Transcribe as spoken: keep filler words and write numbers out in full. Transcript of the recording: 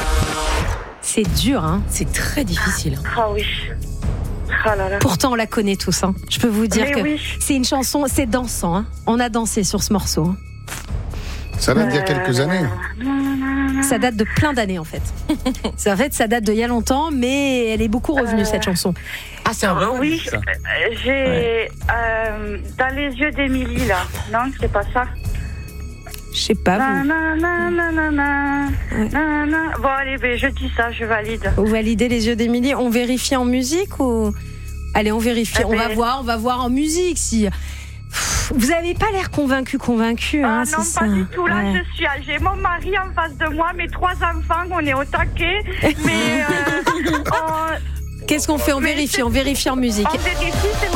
C'est dur, hein. C'est très difficile. Ah oui. Ah là là. Pourtant, on la connaît tous. Hein. Je peux vous dire Mais que oui. c'est une chanson, c'est dansant. Hein. On a dansé sur ce morceau. Hein. Ça date d'il y a quelques années. Ça date de plein d'années, en fait. C'est, en fait, ça date d'il y a longtemps, mais elle est beaucoup revenue, Euh... cette chanson. Ah, c'est un vrai Oui, ça. euh, j'ai Ouais. euh, dans les yeux d'Émilie là. Non, c'est pas ça. Je sais pas, vous, Nanana, Ouais. nanana. Bon allez, ben, je dis ça, je valide. vous validez les yeux d'Émilie. On vérifie en musique ou... Allez, on vérifie. Eh On va ben- voir, on va voir en musique si... Pff, vous avez pas l'air convaincu, convaincu. Hein, Ah c'est non, ça. pas du tout. Là, Ouais. je suis. J'ai mon mari en face de moi, mes trois enfants, on est au taquet. Mais euh, on, Qu'est-ce qu'on fait? On Mais vérifie, c'est- on vérifie en musique. on vérifie, c'est